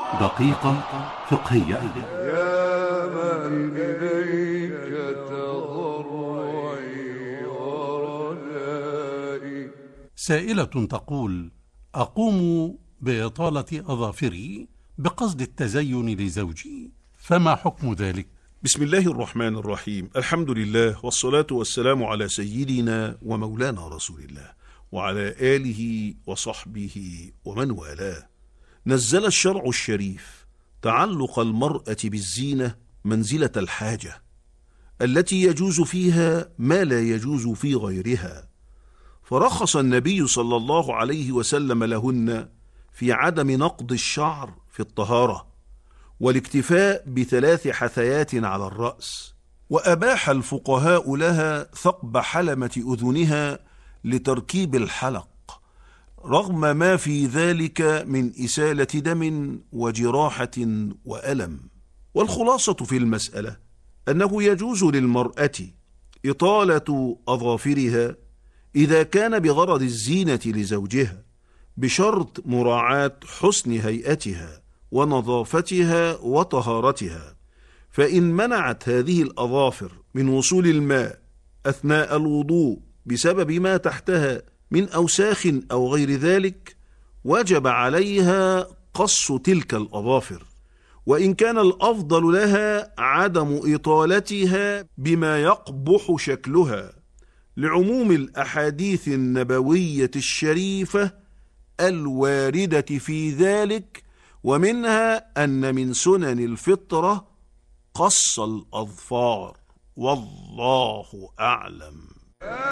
دقيقة فقهية. يا من إليك تضرعي ورجائي. سائلة تقول: أقوم بإطالة أظافري بقصد التزين لزوجي، فما حكم ذلك؟ بسم الله الرحمن الرحيم. الحمد لله والصلاة والسلام على سيدنا ومولانا رسول الله وعلى آله وصحبه ومن والاه. نزل الشرع الشريف تعلق المرأة بالزينة منزلة الحاجة التي يجوز فيها ما لا يجوز في غيرها، فرخص النبي صلى الله عليه وسلم لهن في عدم نقض الشعر في الطهارة والاكتفاء ب3 حثيات على الرأس، وأباح الفقهاء لها ثقب حلمة أذنها لتركيب الحلق رغم ما في ذلك من إسالة دم وجراحة وألم. والخلاصة في المسألة أنه يجوز للمرأة إطالة أظافرها إذا كان بغرض الزينة لزوجها بشرط مراعاة حسن هيئتها ونظافتها وطهارتها، فإن منعت هذه الأظافر من وصول الماء أثناء الوضوء بسبب ما تحتها من أوساخ أو غير ذلك وجب عليها قص تلك الأظافر، وإن كان الأفضل لها عدم إطالتها بما يقبح شكلها لعموم الأحاديث النبوية الشريفة الواردة في ذلك، ومنها أن من سنن الفطرة قص الأظفار، والله أعلم.